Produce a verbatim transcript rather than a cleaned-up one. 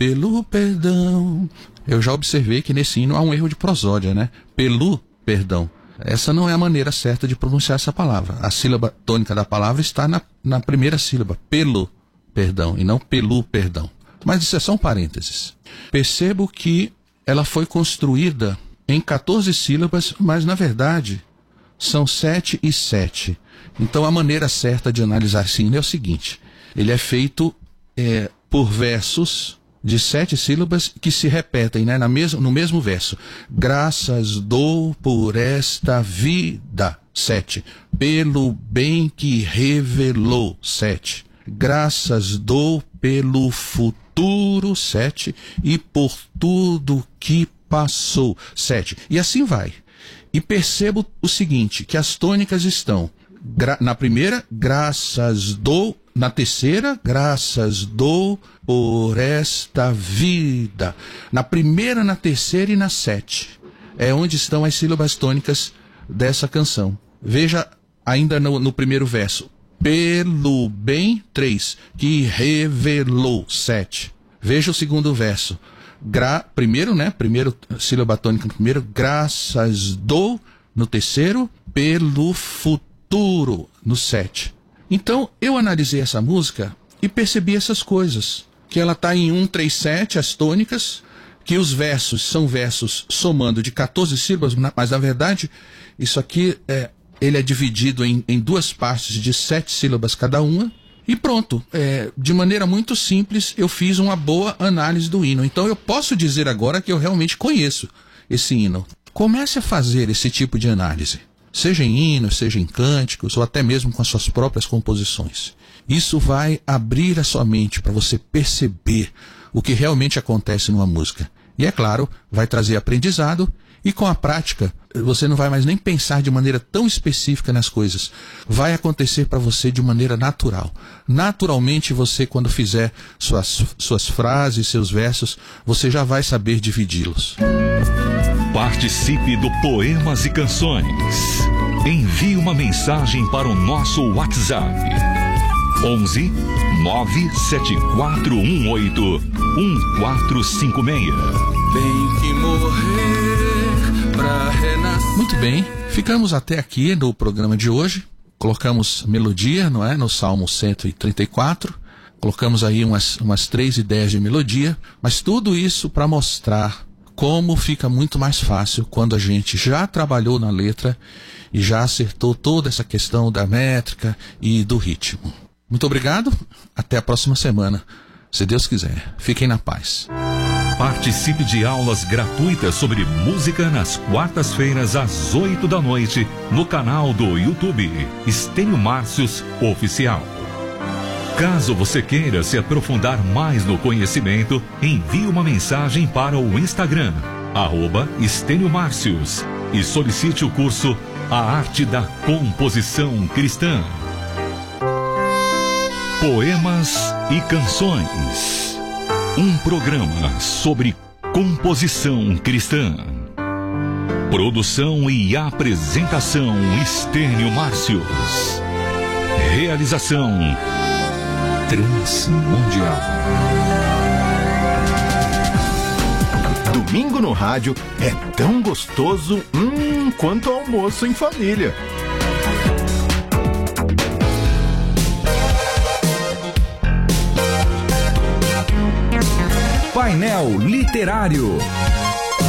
pelo perdão. Eu já observei que nesse hino há um erro de prosódia, né? Pelo perdão. Essa não é a maneira certa de pronunciar essa palavra. A sílaba tônica da palavra está na, na primeira sílaba, pelo perdão, e não pelo perdão. Mas isso é só um parênteses. Percebo que ela foi construída em quatorze sílabas, mas na verdade são sete e sete. Então a maneira certa de analisar esse hino é o seguinte: ele é feito é, por versos de sete sílabas que se repetem, né, na mes- no mesmo verso. Graças dou por esta vida, sete. Pelo bem que revelou, sete. Graças dou pelo futuro, sete. E por tudo que passou, sete. E assim vai. E percebo o seguinte, que as tônicas estão gra- na primeira, graças dou. Na terceira, graças dou por esta vida. Na primeira, na terceira e na sete. É onde estão as sílabas tônicas dessa canção. Veja ainda no, no primeiro verso. Pelo bem, três. Que revelou, sete. Veja o segundo verso. Gra, primeiro, né? Primeiro, sílaba tônica no primeiro. Graças dou no terceiro. Pelo futuro, no sete. Então, eu analisei essa música e percebi essas coisas. Que ela está em um, três, sete, as tônicas, que os versos são versos somando de quatorze sílabas, mas na verdade, isso aqui, é, ele é dividido em, em duas partes de sete sílabas cada uma, e pronto. É, de maneira muito simples, eu fiz uma boa análise do hino. Então, eu posso dizer agora que eu realmente conheço esse hino. Comece a fazer esse tipo de análise. Seja em hinos, seja em cânticos, ou até mesmo com as suas próprias composições. Isso vai abrir a sua mente para você perceber o que realmente acontece numa música. E é claro, vai trazer aprendizado, e com a prática, você não vai mais nem pensar de maneira tão específica nas coisas. Vai acontecer para você de maneira natural. Naturalmente, você, quando fizer suas, suas frases, seus versos, você já vai saber dividi-los. Participe do Poemas e Canções. Envie uma mensagem para o nosso WhatsApp. onze nove sete quatro um oito um quatro cinco seis. Tem que morrer pra renascer. Muito bem, ficamos até aqui no programa de hoje. Colocamos melodia, não é? No Salmo cento e trinta e quatro. Colocamos aí umas, umas três ideias de melodia. Mas tudo isso para mostrar como fica muito mais fácil quando a gente já trabalhou na letra e já acertou toda essa questão da métrica e do ritmo. Muito obrigado, até a próxima semana, se Deus quiser. Fiquem na paz. Participe de aulas gratuitas sobre música nas quartas-feiras às oito da noite no canal do YouTube Estênio Márcios Oficial. Caso você queira se aprofundar mais no conhecimento, envie uma mensagem para o Instagram, arroba Estênio Márcios, e solicite o curso A Arte da Composição Cristã. Poemas e Canções. Um programa sobre composição cristã. Produção e apresentação Estênio Márcios. Realização Transmundial. Domingo no rádio é tão gostoso hum, quanto almoço em família. Painel Literário.